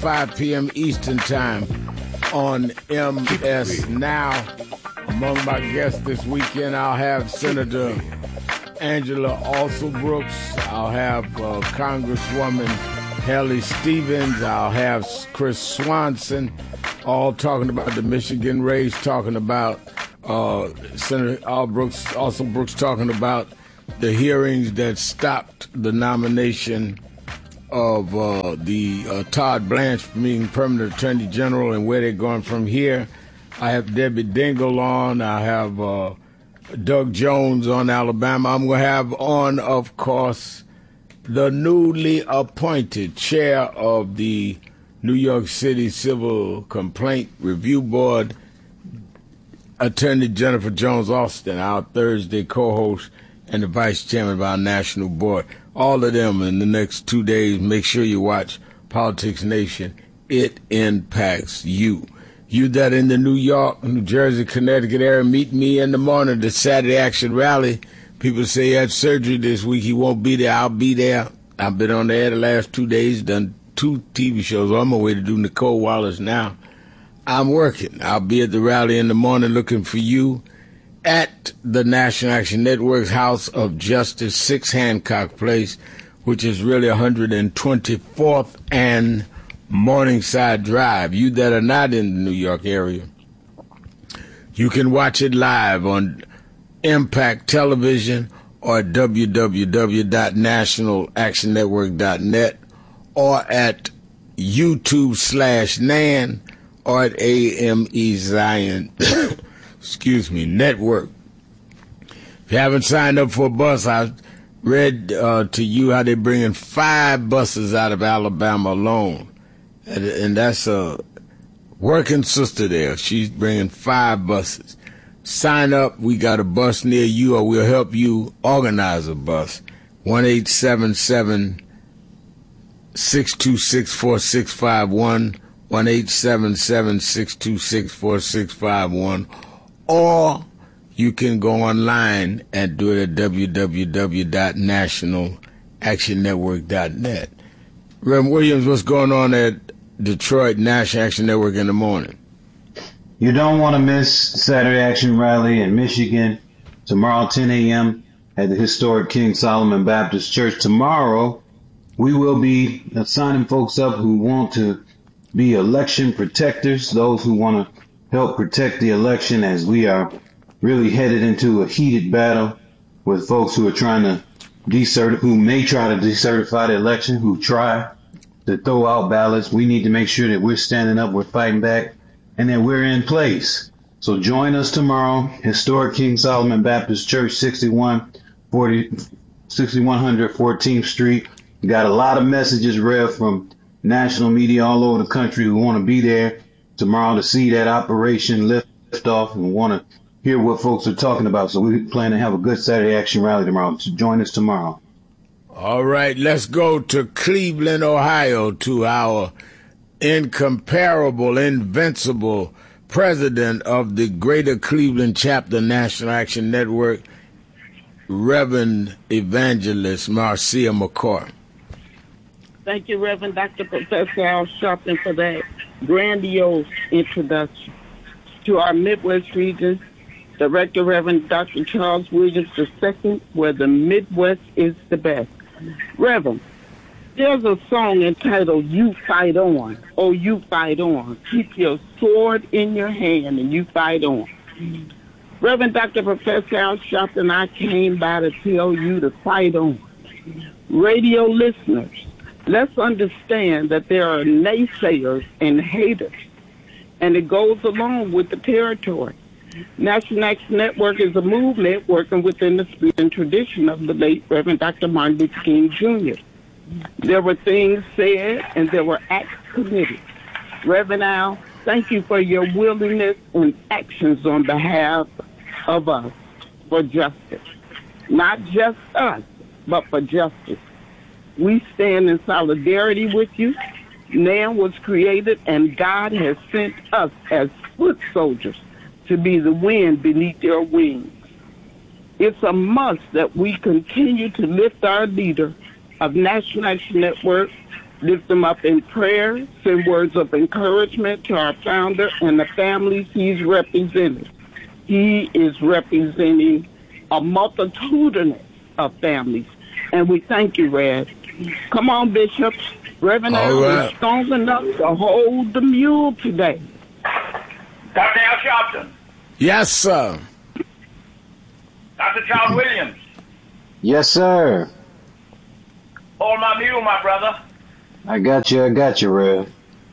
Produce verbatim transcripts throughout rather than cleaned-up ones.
five p.m. Eastern Time on M S Now. Among my guests this weekend, I'll have Senator Angela Alsobrooks. I'll have uh, Congresswoman Haley Stevens. I'll have Chris Swanson, all talking about the Michigan race, talking about uh, Senator Albrooks, Alsobrooks talking about the hearings that stopped the nomination of uh, the uh, Todd Blanche from being permanent attorney general and where they're going from here. I have Debbie Dingle on. I have uh, Doug Jones on Alabama. I'm going to have on, of course, the newly appointed chair of the New York City Civil Complaint Review Board, Attorney Jennifer Jones Austin, our Thursday co-host and the vice chairman of our national board. All of them in the next two days. Make sure you watch Politics Nation. It impacts you. You that in the New York, New Jersey, Connecticut area, meet me in the morning at the Saturday Action Rally. People say he had surgery this week. He won't be there. I'll be there. I've been on the air the last two days, done two T V shows. I'm on my way to do Nicole Wallace now. I'm working. I'll be at the rally in the morning looking for you at the National Action Network's House of Justice, six Hancock Place, which is really one hundred twenty-fourth and Morningside Drive. You that are not in the New York area, you can watch it live on Impact Television or at w w w dot national action network dot net or at YouTube slash Nan or at A M E Zion excuse me, network. If you haven't signed up for a bus, I read uh, to you how they're bringing five buses out of Alabama alone. And, and that's a working sister there. She's bringing five buses. Sign up. We got a bus near you, or we'll help you organize a bus. one eight seven seven, six two six, four six five one, one eight seven seven, six two six, four six five one. Or you can go online and do it at w w w dot national action network dot net. Reverend Williams, what's going on at Detroit National Action Network in the morning? You don't want to miss Saturday Action Rally in Michigan tomorrow, ten a.m. at the historic King Solomon Baptist Church. Tomorrow, we will be signing folks up who want to be election protectors, those who want to help protect the election, as we are really headed into a heated battle with folks who are trying to decertify, who may try to decertify the election, who try to throw out ballots. We need to make sure that we're standing up, we're fighting back, and that we're in place. So join us tomorrow, historic King Solomon Baptist Church, sixty-one hundred fourteenth Street. We got a lot of messages, Rev, from national media all over the country who want to be there tomorrow to see that operation lift off and want to hear what folks are talking about. So we plan to have a good Saturday Action Rally tomorrow. So join us tomorrow. All right, let's go to Cleveland, Ohio, to our incomparable, invincible president of the Greater Cleveland Chapter National Action Network, Reverend Evangelist Marcia McCoy. Thank you, Reverend Doctor Professor Al Sharpton, for that grandiose introduction. To our Midwest region, Director Reverend Doctor Charles Williams the Second, where the Midwest is the best. Reverend, there's a song entitled You Fight On. Oh, you fight on. Keep your sword in your hand and you fight on. Reverend Doctor Professor Al Sharpton, I came by to tell you to fight on. Radio listeners, let's understand that there are naysayers and haters, and it goes along with the territory. National Action Network is a movement working within the spirit and tradition of the late Reverend Doctor Martin Luther King Junior There were things said and there were acts committed. Reverend Al, thank you for your willingness and actions on behalf of us for justice. Not just us, but for justice. We stand in solidarity with you. Man was created and God has sent us as foot soldiers to be the wind beneath their wings. It's a must that we continue to lift our leader of National Action Network, lift them up in prayer, send words of encouragement to our founder and the families he's representing. He is representing a multitudinous of families. And we thank you, Rev. Come on, Bishop. Reverend Al right. is strong enough to hold the mule today. Doctor Al Sharpton. Yes, sir. Doctor Charles Williams. Yes, sir. Hold my mule, my brother. I got you. I got you, Rev.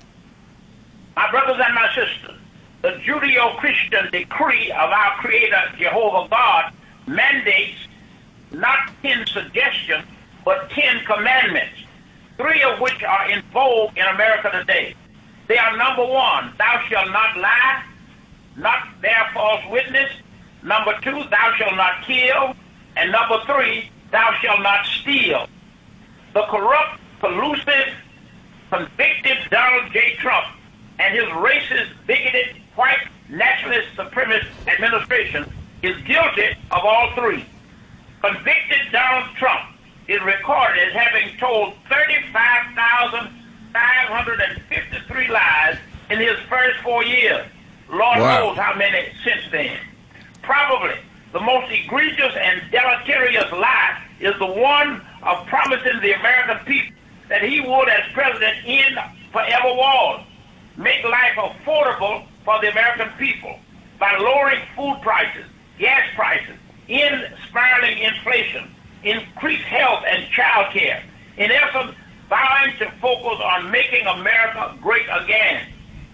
My brothers and my sisters, the Judeo-Christian decree of our Creator, Jehovah God, mandates not ten suggestions, but ten commandments, three of which are in vogue in America today. They are number one, thou shalt not lie, not bear false witness. Number two, thou shalt not kill. And number three, thou shalt not steal. The corrupt, collusive, convicted Donald J. Trump and his racist, bigoted, white, nationalist, supremacist administration is guilty of all three. Convicted Donald Trump is recorded as having told thirty-five thousand five hundred fifty-three lies in his first four years. Lord Wow. knows how many since then. Probably the most egregious and deleterious lie is the one of promising the American people that he would, as president, end forever wars, make life affordable for the American people by lowering food prices, gas prices, end spiraling inflation, increase health and child care. In essence, vowing to focus on making America great again.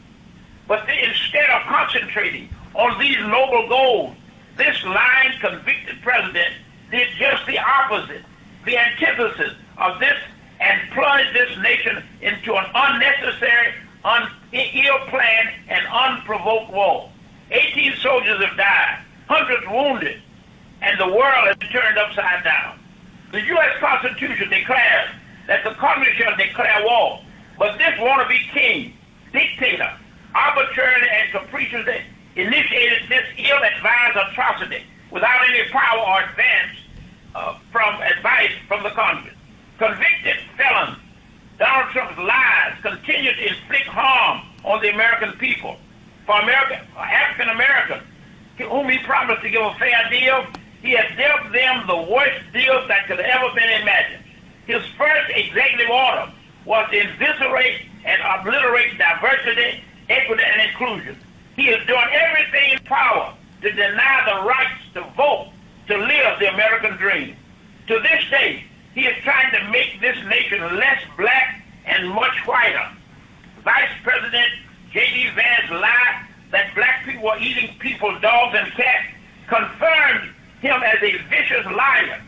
But they, instead of concentrating on these noble goals, this lying, convicted president did just the opposite, the antithesis of this, and plunged this nation into an unnecessary, un- ill-planned, and unprovoked war. eighteen soldiers have died, hundreds wounded, and the world has turned upside down. The U S Constitution declares that the Congress shall declare war, but this wannabe king, dictator, arbitrarily and capriciously initiated this ill-advised atrocity without any power or advance uh, from advice from the Congress. Convicted felons, Donald Trump's lies continue to inflict harm on the American people. For American, African Americans, whom he promised to give a fair deal, he has dealt them the worst deals that could ever been imagined. His first executive order was to eviscerate and obliterate diversity, equity, and inclusion. He is doing everything in power to deny the rights to vote, to live the American dream. To this day, he is trying to make this nation less black and much whiter. Vice President J D Vance's lie that black people are eating people's dogs and cats confirmed him as a vicious liar.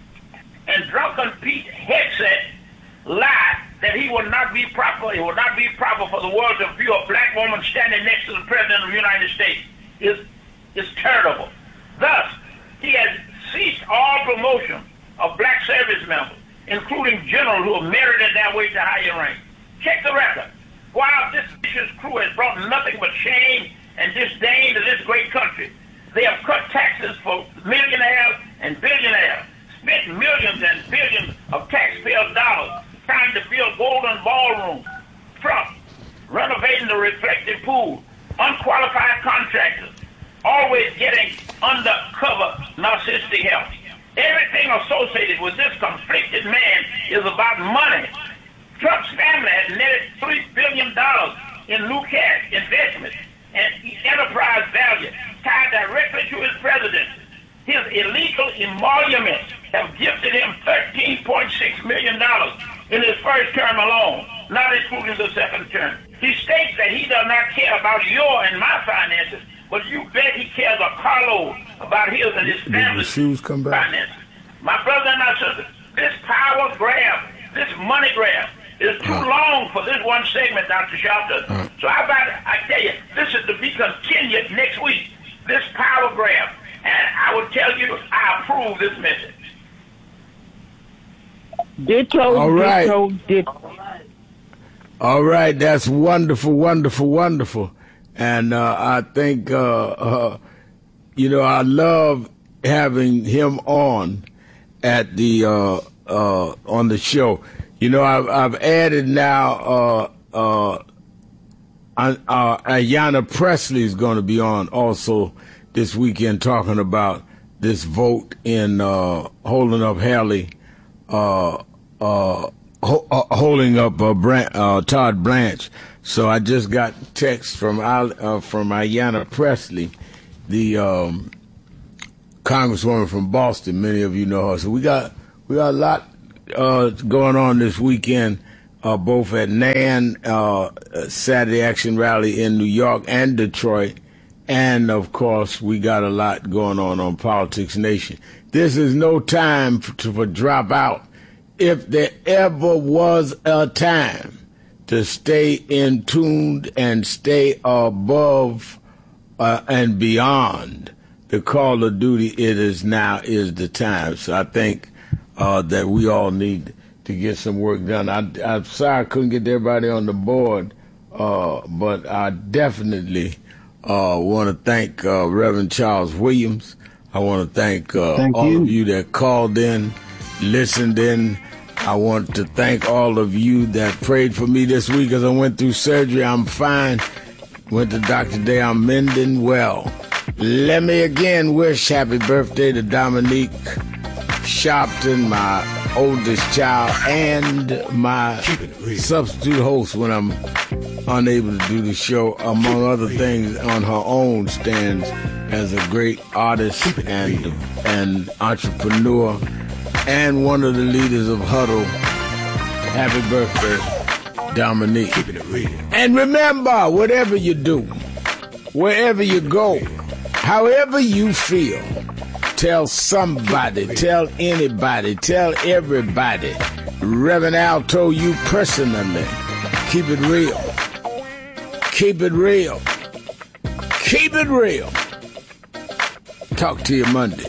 And drunken Pete Hegseth lied that he would not be proper, it would not be proper for the world to view a black woman standing next to the President of the United States is is terrible. Thus, he has ceased all promotion of black service members, including generals who have merited their way to higher rank. Check the record. While this vicious crew has brought nothing but shame and disdain to this great country, they have cut taxes for millionaires and billionaires, spent millions and billions of taxpayer dollars trying to build golden ballrooms, Trump renovating the reflective pool, unqualified contractors, always getting undercover narcissistic help. Everything associated with this conflicted man is about money. Trump's family has netted three billion dollars in new cash investments and enterprise value tied directly to his presidency. His illegal emoluments have gifted him thirteen point six million dollars in his first term alone, not including the second term. He states that he does not care about your and my finances, but you bet he cares a carload about his and his family's finances. My brother and my sister, this power grab, this money grab, is too uh, long for this one segment, Doctor Sharpton. Uh, so I about, I tell you, this is to be continued next week, this power grab. And I will tell you, I approve this message. Ditto, all right. ditto, ditto. All right, that's wonderful, wonderful, wonderful. And uh, I think, uh, uh, you know, I love having him on at the uh, uh, on the show. You know, I've, I've added now, uh, uh, uh, Ayanna Pressley is going to be on also this weekend talking about this vote in uh, holding up Haley, uh, uh, ho- uh, holding up uh, Bran- uh, Todd Blanche. So I just got text from uh, from Ayanna Pressley, the um, Congresswoman from Boston. Many of you know her. So we got we got a lot uh, going on this weekend, uh, both at NAN, uh, Saturday Action Rally in New York and Detroit. And, of course, we got a lot going on on Politics Nation. This is no time for, to, for drop out. If there ever was a time to stay in tuned and stay above uh, and beyond the call of duty, it is now is the time. So I think uh, that we all need to get some work done. I, I'm sorry I couldn't get everybody on the board, uh, but I definitely... I uh, want to thank uh, Reverend Charles Williams. I want to thank, uh, thank all you. of you that called in, listened in. I want to thank all of you that prayed for me this week as I went through surgery. I'm fine. Went to Doctor Day. I'm mending well. Let me again wish happy birthday to Dominique Sharpton, my oldest child, and my substitute host when I'm unable to do the show, among other things, on her own stands as a great artist and and entrepreneur and one of the leaders of Huddle. Happy birthday, Dominique. Keeping it real. And remember, whatever you do, wherever you go, however you feel, tell somebody, tell anybody, tell everybody. Reverend Al told you personally, keep it real. Keep it real. Keep it real. Talk to you Monday.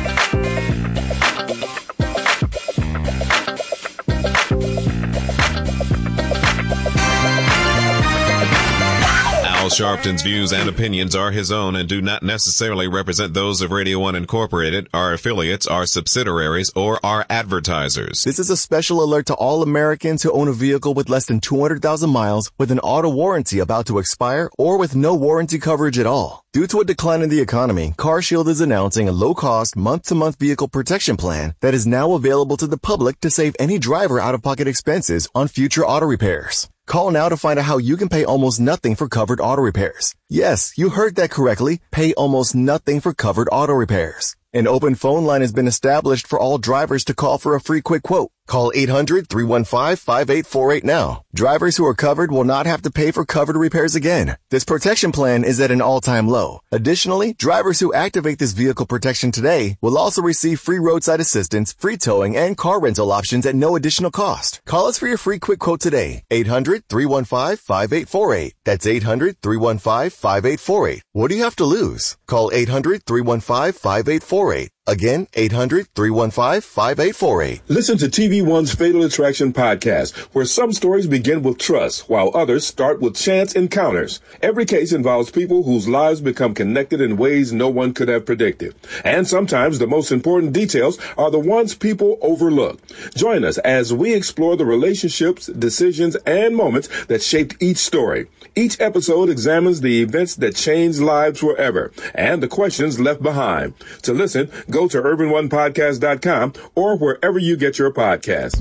Al Sharpton's views and opinions are his own and do not necessarily represent those of Radio One Incorporated, our affiliates, our subsidiaries, or our advertisers. This is a special alert to all Americans who own a vehicle with less than two hundred thousand miles, with an auto warranty about to expire, or with no warranty coverage at all. Due to a decline in the economy, CarShield is announcing a low-cost, month-to-month vehicle protection plan that is now available to the public to save any driver out-of-pocket expenses on future auto repairs. Call now to find out how you can pay almost nothing for covered auto repairs. Yes, you heard that correctly. Pay almost nothing for covered auto repairs. An open phone line has been established for all drivers to call for a free quick quote. Call eight hundred, three one five, five eight four eight now. Drivers who are covered will not have to pay for covered repairs again. This protection plan is at an all-time low. Additionally, drivers who activate this vehicle protection today will also receive free roadside assistance, free towing, and car rental options at no additional cost. Call us for your free quick quote today. eight hundred, three one five, five eight four eight. That's eight hundred, three one five, five eight four eight. What do you have to lose? Call eight hundred, three one five, five eight four eight. Again, eight hundred, three one five, five eight four eight. Listen to T V One's Fatal Attraction podcast, where some stories begin with trust, while others start with chance encounters. Every case involves people whose lives become connected in ways no one could have predicted. And sometimes the most important details are the ones people overlook. Join us as we explore the relationships, decisions, and moments that shaped each story. Each episode examines the events that changed lives forever and the questions left behind. To listen, go to urban one podcast dot com or wherever you get your podcasts.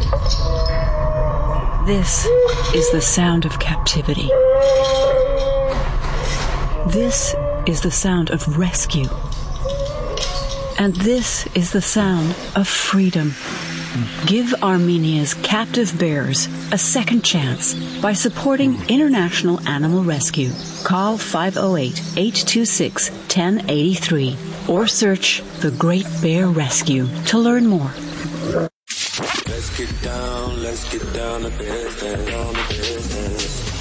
This is the sound of captivity. This is the sound of rescue. And this is the sound of freedom. Give Armenia's captive bears a second chance by supporting International Animal Rescue. Call five oh eight, eight two six, one oh eight three or search The Great Bear Rescue to learn more. Let's get down, let's get down to business, down to business.